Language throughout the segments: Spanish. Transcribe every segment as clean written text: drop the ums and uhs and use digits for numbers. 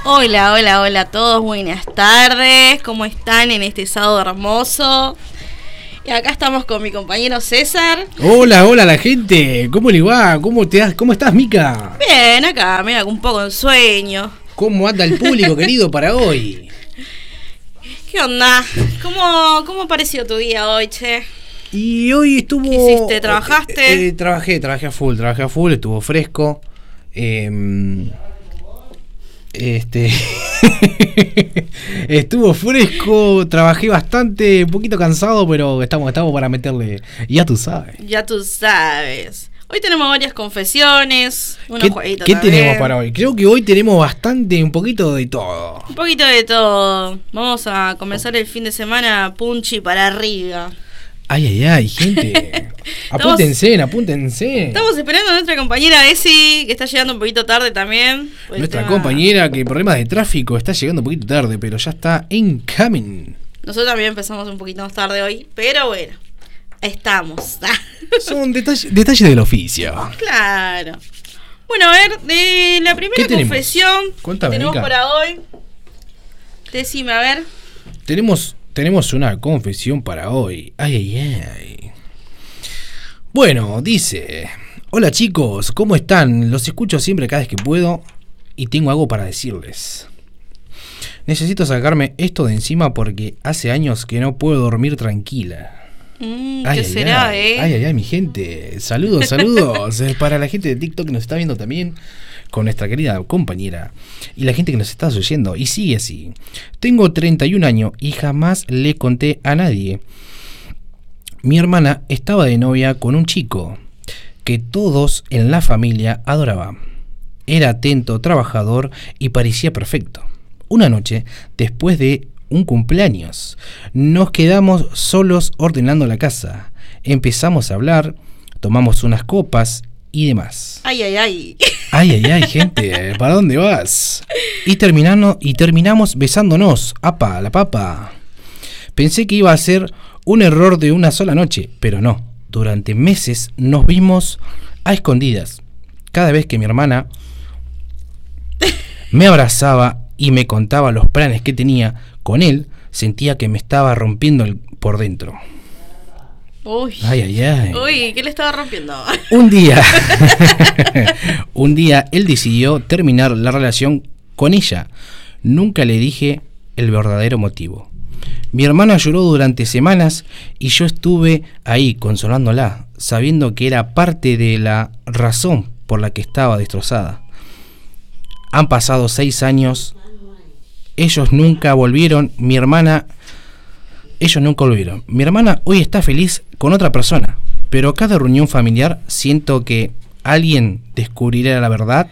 Hola, hola, hola a todos, buenas tardes, ¿cómo están en este sábado hermoso? Y acá estamos con mi compañero César. Hola, hola la gente, ¿cómo le va? ¿Cómo estás, Mica? Bien, acá, mira, con un poco de sueño. ¿Cómo anda el público querido para hoy? ¿Qué onda? ¿Cómo pareció tu día hoy, che? Y hoy estuvo... ¿Qué hiciste? ¿Trabajaste? Trabajé a full, estuvo fresco. Estuvo fresco, trabajé bastante, un poquito cansado, pero estamos para meterle, ya tú sabes. Ya tú sabes. Hoy tenemos varias confesiones, unos jueguitos ¿Qué también. tenemos para hoy? Creo que hoy tenemos un poquito de todo. Un poquito de todo. Vamos a comenzar el fin de semana punchi para arriba. Ay, gente. Apúntense. Estamos esperando a nuestra compañera Bessie, que está llegando un poquito tarde también. Nuestra compañera, que problemas de tráfico, está llegando un poquito tarde, pero ya está en camino. Nosotros también empezamos un poquito más tarde hoy, pero bueno, estamos. Son detalles del oficio. Claro. Bueno, a ver, de la primera confesión que tenemos Mica, para hoy. Decime, a ver. Tenemos una confesión para hoy. Ay. Bueno, dice: hola chicos, ¿cómo están? Los escucho siempre cada vez que puedo y tengo algo para decirles. Necesito sacarme esto de encima porque hace años que no puedo dormir tranquila. ¿Qué será, Ay, mi gente. Saludos para la gente de TikTok que nos está viendo también, con nuestra querida compañera y la gente que nos está oyendo. Y sigue así: tengo 31 años y jamás le conté a nadie. Mi hermana estaba de novia con un chico que todos en la familia adoraban. Era atento, trabajador y parecía perfecto. Una noche, después de un cumpleaños, nos quedamos solos ordenando la casa. Empezamos a hablar, tomamos unas copas y demás. Ay, gente, ¿para dónde vas? Y terminamos besándonos. ¡Apa, la papa! Pensé que iba a ser un error de una sola noche, pero no. Durante meses nos vimos a escondidas. Cada vez que mi hermana me abrazaba y me contaba los planes que tenía con él, sentía que me estaba rompiendo por dentro. Uy, ¿qué le estaba rompiendo? Un día él decidió terminar la relación con ella. Nunca le dije el verdadero motivo. Mi hermana lloró durante semanas y yo estuve ahí consolándola, sabiendo que era parte de la razón por la que estaba destrozada. Han pasado 6 años. Ellos nunca volvieron. Mi hermana hoy está feliz con otra persona, pero cada reunión familiar siento que alguien descubrirá la verdad.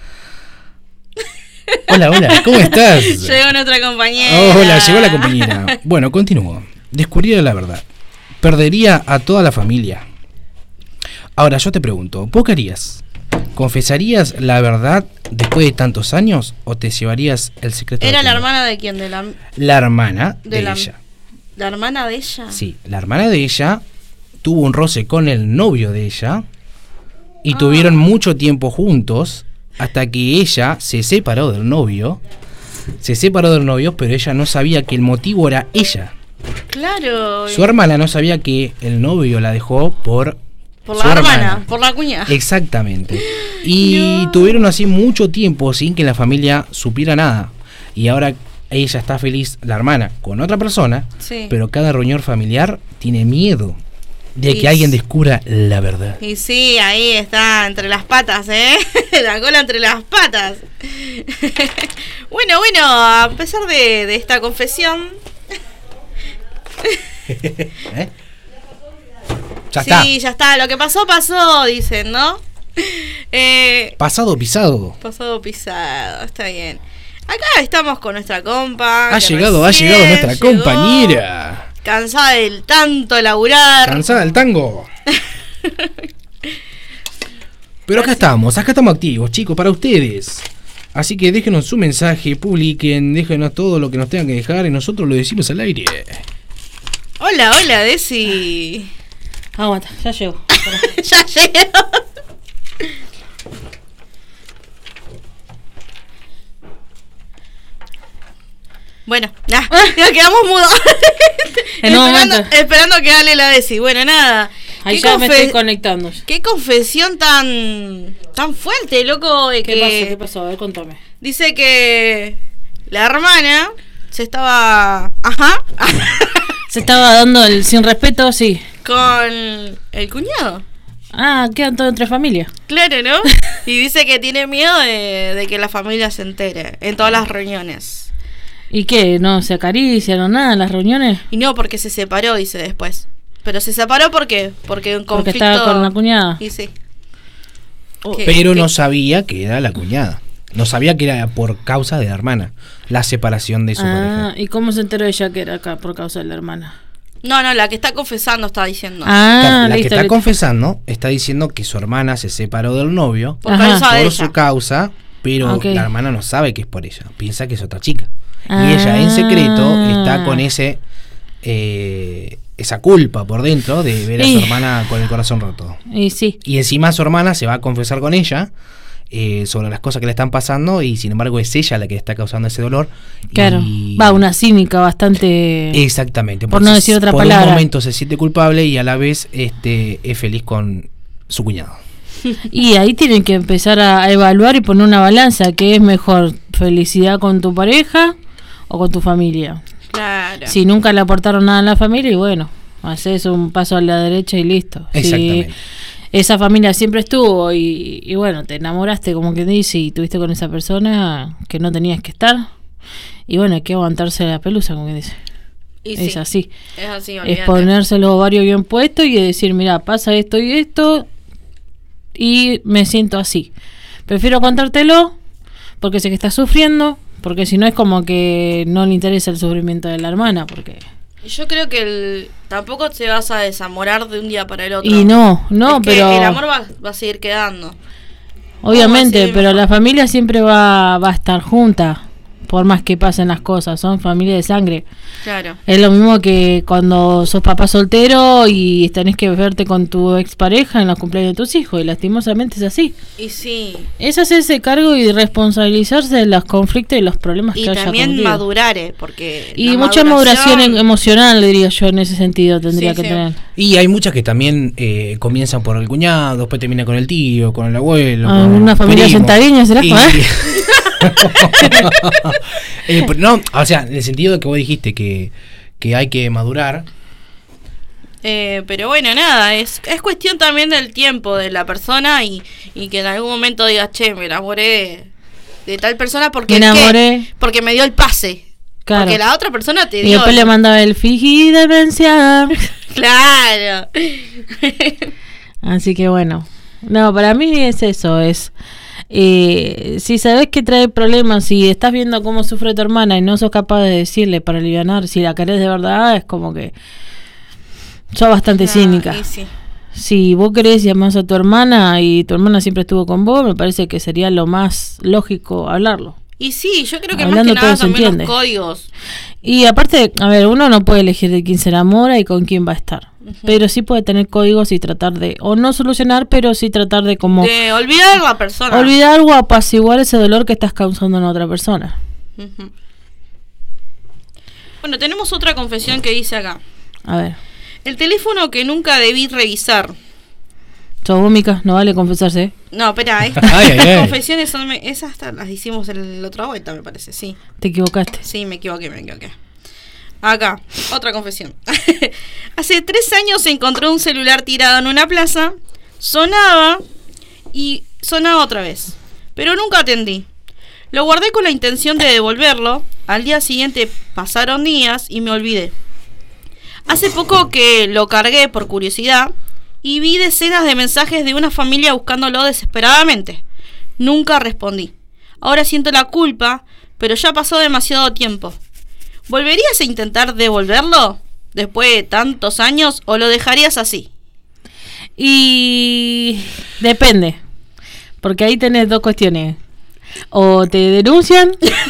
Hola, ¿cómo estás? Llegó nuestra compañera. Hola, llegó la compañera. Bueno, continúo. Descubrirá la verdad. Perdería a toda la familia. Ahora yo te pregunto, ¿vos qué harías? ¿Confesarías la verdad después de tantos años o te llevarías el secreto? ¿Era la hermana de quién? La hermana de ella. ¿La hermana de ella? Sí, la hermana de ella tuvo un roce con el novio de ella y tuvieron mucho tiempo juntos hasta que ella se separó del novio, pero ella no sabía que el motivo era ella. Claro. Su hermana no sabía que el novio la dejó por la hermana, por la cuñada. Exactamente. Y tuvieron así mucho tiempo sin que la familia supiera nada. Y ahora ella está feliz, la hermana, con otra persona, sí. Pero cada reunión familiar tiene miedo de que alguien descubra la verdad. Y sí, ahí está, entre las patas, la cola entre las patas. Bueno, a pesar de esta confesión... Ya está, lo que pasó, dicen, ¿no? Pasado pisado, está bien. Acá estamos con nuestra compa. Ha llegado nuestra compañera. Cansada del tanto laburar. Cansada del tango. Pero acá estamos activos, chicos, para ustedes. Así que déjenos su mensaje, publiquen, déjenos todo lo que nos tengan que dejar y nosotros lo decimos al aire. Hola, Desi. Aguanta, ya llego. Ya llego. Bueno, ya quedamos mudos. En un momento. Esperando que Ale la desi. Bueno, nada. Ahí ya me estoy conectando. Qué confesión tan fuerte, loco. De ¿Qué pasó? A ver, contame. Dice que la hermana se estaba... Ajá. Se estaba dando el sin respeto, sí. Con el cuñado. Ah, quedan todos entre familia. Claro, ¿no? Y dice que tiene miedo de que la familia se entere en todas las reuniones. ¿Y qué? ¿No se acarician o nada en las reuniones? Y no, porque se separó, dice después. Pero se separó ¿por qué? Porque un conflicto... Porque estaba con la cuñada. Y sí. Pero no sabía que era la cuñada. No sabía que era por causa de la hermana. La separación de su pareja. ¿Y cómo se enteró ella que era acá por causa de la hermana? No, la que está confesando está diciendo. Claro, la que está confesando está diciendo que su hermana se separó del novio por su causa, pero la hermana no sabe que es por ella. Piensa que es otra chica. Y ella en secreto está con esa culpa por dentro de ver a su hermana con el corazón roto. Y encima su hermana se va a confesar con ella sobre las cosas que le están pasando, y sin embargo es ella la que está causando ese dolor. Claro, una cínica bastante... Exactamente. Por no decir otra palabra. Por un momento se siente culpable y a la vez es feliz con su cuñado. Y ahí tienen que empezar a evaluar y poner una balanza. ¿Qué es mejor? ¿Felicidad con tu pareja o con tu familia? Claro. Si nunca le aportaron nada a la familia, y bueno, haces un paso a la derecha y listo. Exactamente. Si esa familia siempre estuvo y bueno, te enamoraste, como que dice, y tuviste con esa persona que no tenías que estar, y bueno, hay que aguantarse la pelusa, como que dice. Y es sí, así. Es así, es ponerse los ovarios bien puestos y decir, mira, pasa esto y esto, y me siento así. Prefiero contártelo porque sé que estás sufriendo, porque si no es como que no le interesa el sufrimiento de la hermana, porque... Yo creo que tampoco te vas a desamorar de un día para el otro. Y no, pero el amor va a seguir quedando. Obviamente, pero la familia siempre va a estar junta, por más que pasen las cosas, son familia de sangre. Claro. Es lo mismo que cuando sos papá soltero y tenés que verte con tu expareja en los cumpleaños de tus hijos, y lastimosamente es así. Y sí. Es hacerse cargo y responsabilizarse de los conflictos y los problemas que haya. Y también contigo. madurar, porque... Y mucha maduración emocional, diría yo, en ese sentido tendría que tener. Y hay muchas que también comienzan por el cuñado, después terminan con el tío, con el abuelo. Con una familia sentagueña, ¿será? No, o sea, en el sentido de que vos dijiste que hay que madurar. Pero bueno, nada, es cuestión también del tiempo de la persona y que en algún momento digas, che, me enamoré de tal persona porque me dio el pase. Claro. Porque la otra persona te dio. Y después le mandaba el fiji demencia. Claro. Así que bueno. No, para mí es eso, si sabes que trae problemas, si estás viendo cómo sufre tu hermana y no sos capaz de decirle para alivianar, si la querés de verdad, es como que sos bastante cínica. Sí. Si vos querés y amás a tu hermana y tu hermana siempre estuvo con vos, me parece que sería lo más lógico hablarlo. Y sí, yo creo que hablando más que nada también los códigos. Y aparte, a ver, uno no puede elegir de quién se enamora y con quién va a estar. Pero sí puede tener códigos y tratar de, o no solucionar, pero sí tratar de como... De olvidar a la persona. Olvidar o apaciguar ese dolor que estás causando en otra persona. Bueno, tenemos otra confesión que dice acá. A ver. El teléfono que nunca debí revisar. ¿Sos vómica? No vale confesarse, ¿eh? No, espera, estas confesiones son... Esas las hicimos en la otra vuelta, me parece, sí. ¿Te equivocaste? Sí, me equivoqué. Acá, otra confesión. Hace 3 años encontré un celular tirado en una plaza. Sonaba y sonaba otra vez, pero nunca atendí. Lo guardé con la intención de devolverlo. Al día siguiente pasaron días y me olvidé. Hace poco que lo cargué por curiosidad y vi decenas de mensajes de una familia buscándolo desesperadamente. Nunca respondí. Ahora siento la culpa, pero ya pasó demasiado tiempo. ¿Volverías a intentar devolverlo después de tantos años o lo dejarías así? Y depende, porque ahí tenés dos cuestiones. O te denuncian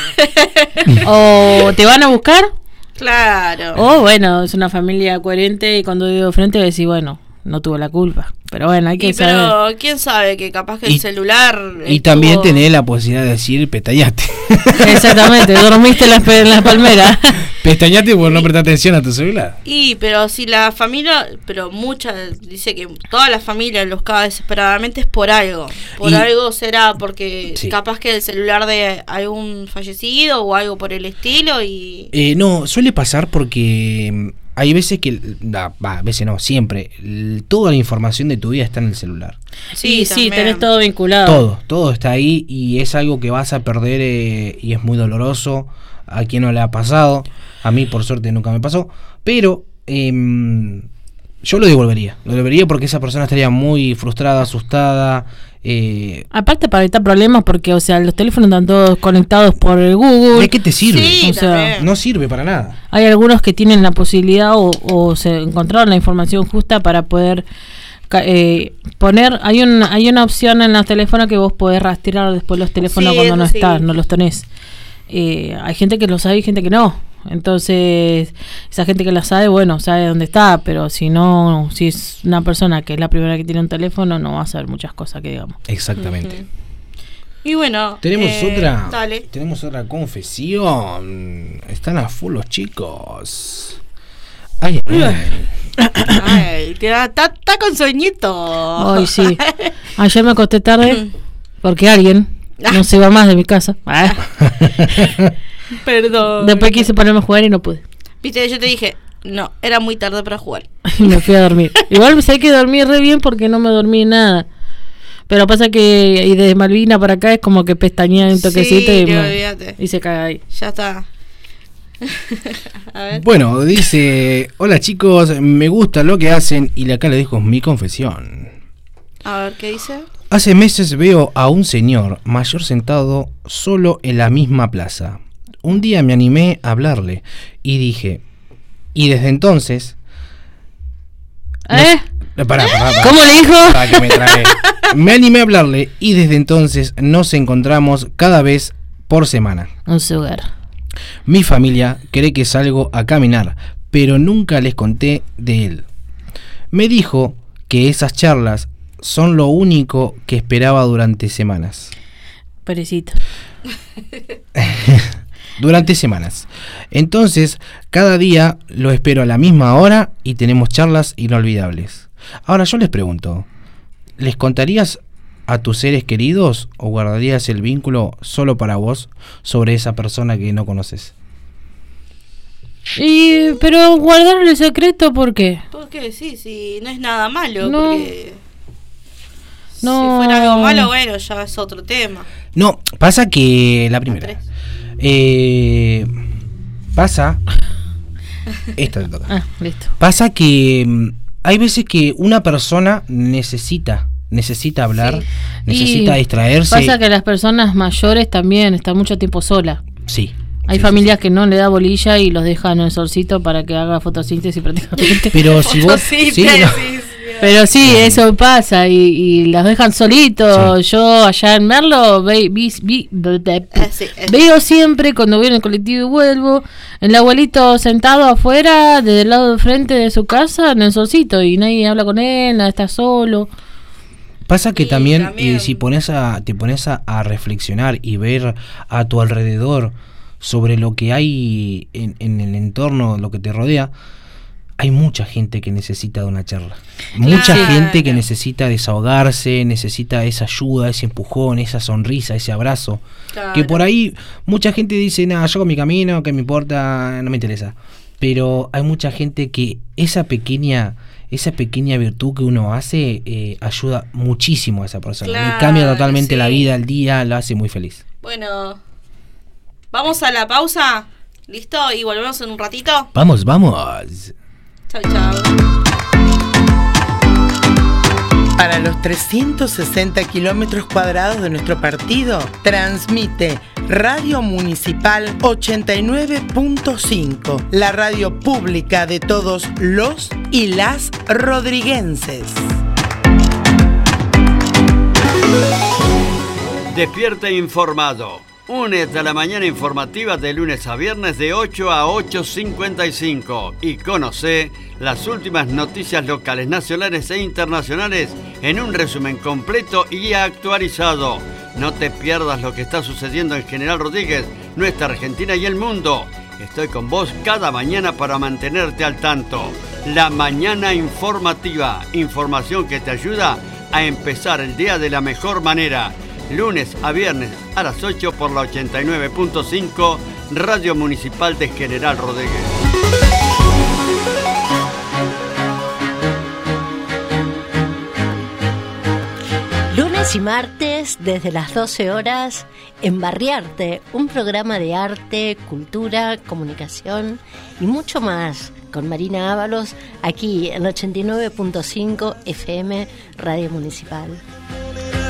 o te van a buscar. Claro. O bueno, es una familia coherente y cuando digo frente decís, bueno, no tuvo la culpa. Pero bueno, hay que saber. Pero quién sabe, que capaz que el celular... Y también tenés la posibilidad de decir pestañate. Exactamente, dormiste en la palmera. Pestañate por no prestar atención a tu celular. Pero si la familia, pero dice que toda la familia los caga desesperadamente es por algo. Por algo será, porque capaz que el celular de algún fallecido o algo por el estilo y... No, suele pasar porque hay veces que, a veces no, siempre, toda la información de tu vida está en el celular. Sí, tenés todo vinculado. Todo está ahí y es algo que vas a perder y es muy doloroso. A quien no le ha pasado, a mí por suerte nunca me pasó, pero yo lo devolvería porque esa persona estaría muy frustrada, asustada. Aparte para evitar problemas, porque los teléfonos están todos conectados por el Google. ¿De qué te sirve? Sí, no sirve para nada. Hay algunos que tienen la posibilidad o se encontraron la información justa para poder poner. Hay una opción en los teléfonos que vos podés rastrear después los teléfonos cuando no estás, no los tenés. Hay gente que lo sabe y gente que no. Entonces, esa gente que la sabe, sabe dónde está, pero si es una persona que es la primera que tiene un teléfono, no va a saber muchas cosas que digamos. Exactamente. Y bueno, tenemos dale. Tenemos otra confesión. Están a full los chicos. Ay, está con sueñito. Ay, sí. Ayer me acosté tarde porque alguien no se va más de mi casa. Perdón. Después quise ponerme a jugar y no pude. Viste, yo te dije, no, era muy tarde para jugar. Y me fui a dormir. Igual sé que dormí re bien porque no me dormí nada. Pero pasa que y desde Malvina para acá es como que pestañea un toquecito y se cae ahí. Ya está. A ver. Bueno, dice: hola chicos, me gusta lo que hacen y acá les dejo mi confesión. A ver, ¿qué dice? Hace meses veo a un señor mayor sentado solo en la misma plaza. Un día me animé a hablarle y dije, y desde entonces... Pará. ¿Cómo le dijo? Para que me tragué. Me animé a hablarle y desde entonces nos encontramos cada vez por semana. Un sugar. Mi familia cree que salgo a caminar, pero nunca les conté de él. Me dijo que esas charlas son lo único que esperaba durante semanas. Pobrecito. Durante semanas. Entonces, cada día lo espero a la misma hora y tenemos charlas inolvidables. Ahora yo les pregunto, ¿les contarías a tus seres queridos o guardarías el vínculo solo para vos sobre esa persona que no conoces? Pero guardar el secreto, ¿por qué? Porque sí, no es nada malo. No. Porque No. si fuera algo malo, bueno, ya es otro tema. No, pasa que la primera. Pasa. Esta te toca. Listo. Pasa que hay veces que una persona necesita hablar, necesita distraerse. Pasa que las personas mayores también están mucho tiempo solas. Sí. Hay familias que no le da bolilla y los dejan en el solcito para que haga fotosíntesis prácticamente. Pero si vos... Pero sí, eso pasa y las dejan solitos. Sí. Yo allá en Merlo veo siempre cuando voy en el colectivo y vuelvo, el abuelito sentado afuera, desde el lado de frente de su casa, en el solcito, y nadie habla con él, nada, está solo. Pasa que también si te pones a reflexionar y ver a tu alrededor sobre lo que hay en el entorno, lo que te rodea, hay mucha gente que necesita de una charla. Mucha gente que necesita desahogarse, necesita esa ayuda, ese empujón, esa sonrisa, ese abrazo. Claro. Que por ahí mucha gente dice, nada, yo con mi camino, que me importa, no me interesa. Pero hay mucha gente que esa pequeña virtud que uno hace ayuda muchísimo a esa persona. Le cambia totalmente la vida, el día, la hace muy feliz. Bueno, vamos a la pausa. ¿Listo? Y volvemos en un ratito. Vamos. Chau. Para los 360 kilómetros cuadrados de nuestro partido, transmite Radio Municipal 89.5, la radio pública de todos los y las rodriguenses. Despierta informado. Únete a la mañana informativa de lunes a viernes de 8 a 8:55 y conoce las últimas noticias locales, nacionales e internacionales en un resumen completo y actualizado. No te pierdas lo que está sucediendo en General Rodríguez, nuestra Argentina y el mundo. Estoy con vos cada mañana para mantenerte al tanto. La mañana informativa, información que te ayuda a empezar el día de la mejor manera. Lunes a viernes a las 8 por la 89.5 Radio Municipal de General Rodríguez. Lunes y martes desde las 12 horas en Barriarte, un programa de arte, cultura, comunicación y mucho más con Marina Ábalos aquí en 89.5 FM Radio Municipal.